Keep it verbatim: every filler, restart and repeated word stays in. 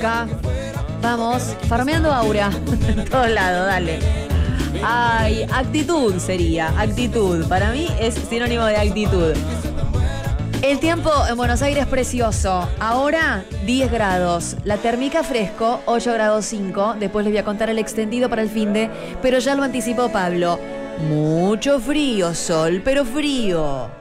Acá vamos farmeando aura en todos lados, dale. Ay, actitud sería, actitud. Para mí es sinónimo de actitud. El tiempo en Buenos Aires es precioso. Ahora diez grados. La térmica fresco, ocho grados cinco. Después les voy a contar el extendido para el finde, pero ya lo anticipó Pablo. Mucho frío, sol, pero frío.